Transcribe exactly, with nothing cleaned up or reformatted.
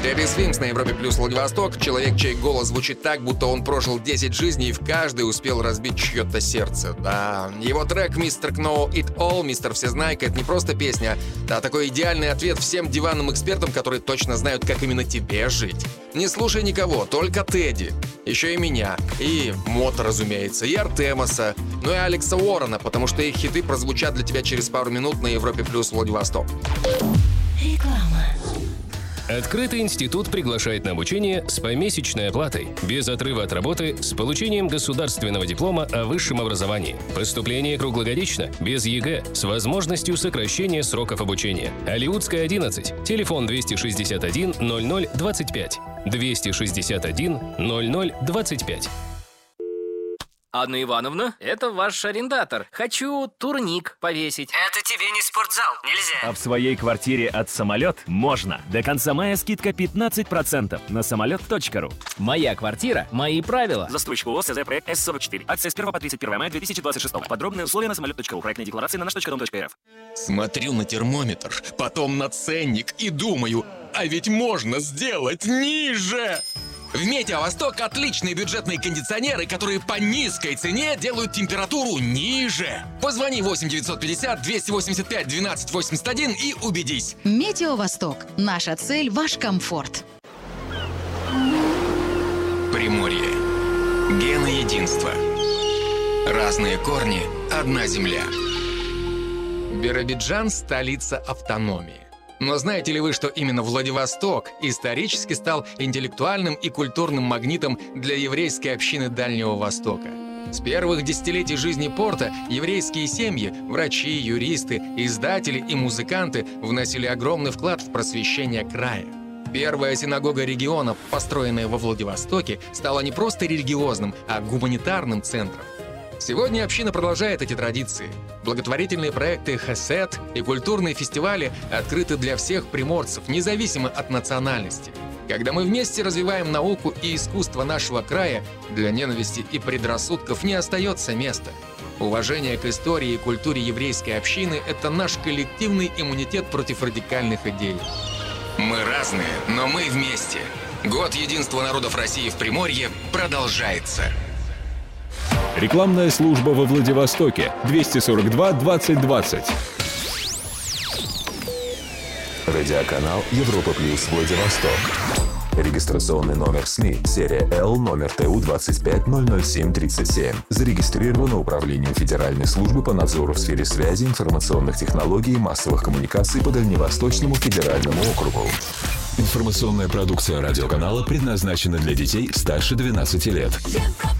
Эбби Свинкс на Европе плюс Владивосток. Человек, чей голос звучит так, будто он прожил десять жизней и в каждой успел разбить чье-то сердце. Да, его трек «мистер Know It All», «Мистер Всезнайка» — это не просто песня, а такой идеальный ответ всем диванным экспертам, которые точно знают, как именно тебе жить. Не слушай никого, только Тедди. Еще и меня, и Мота, разумеется, и Артемаса, ну и Алекса Уоррена, потому что их хиты прозвучат для тебя через пару минут на Европе плюс Владивосток. Реклама. Открытый институт приглашает на обучение с помесячной оплатой, без отрыва от работы, с получением государственного диплома о высшем образовании. Поступление круглогодично, без ЕГЭ, с возможностью сокращения сроков обучения. Алиутская, одиннадцать. Телефон двести шестьдесят один ноль ноль двадцать пять. двести шестьдесят один ноль ноль двадцать пять. Анна Ивановна, это ваш арендатор. Хочу турник повесить. Это тебе не спортзал, нельзя. А в своей квартире от «Самолет» можно. До конца мая скидка пятнадцать процентов на самолет точка ру. Моя квартира, мои правила. Застройщик ООО «СЗ Проект С сорок четыре». Акция с первого по тридцать первое мая две тысячи двадцать шестого. Подробные условия на самолет точка ру. Проектные декларации на наш точка дом точка эр эф. Смотрю на термометр, потом на ценник и думаю, а ведь можно сделать ниже! В Метеовосток отличные бюджетные кондиционеры, которые по низкой цене делают температуру ниже. Позвони восемь девятьсот пятьдесят двести восемьдесят пять двенадцать восемьдесят один и убедись. Метеовосток. Наша цель – ваш комфорт. Приморье. Гены единства. Разные корни, одна земля. Биробиджан – столица автономии. Но знаете ли вы, что именно Владивосток исторически стал интеллектуальным и культурным магнитом для еврейской общины Дальнего Востока? С первых десятилетий жизни порта еврейские семьи, врачи, юристы, издатели и музыканты вносили огромный вклад в просвещение края. Первая синагога региона, построенная во Владивостоке, стала не просто религиозным, а гуманитарным центром. Сегодня община продолжает эти традиции. Благотворительные проекты «Хесед» и культурные фестивали открыты для всех приморцев, независимо от национальности. Когда мы вместе развиваем науку и искусство нашего края, для ненависти и предрассудков не остается места. Уважение к истории и культуре еврейской общины – это наш коллективный иммунитет против радикальных идей. Мы разные, но мы вместе. Год единства народов России в Приморье продолжается. Рекламная служба во Владивостоке. двести сорок два двадцать двадцать. Радиоканал Европа плюс Владивосток. Регистрационный номер СМИ, серия Л, номер Т У двадцать пять ноль ноль семь тридцать семь. Зарегистрировано Управлением Федеральной службы по надзору в сфере связи, информационных технологий и массовых коммуникаций по Дальневосточному федеральному округу. Информационная продукция радиоканала предназначена для детей старше двенадцати лет.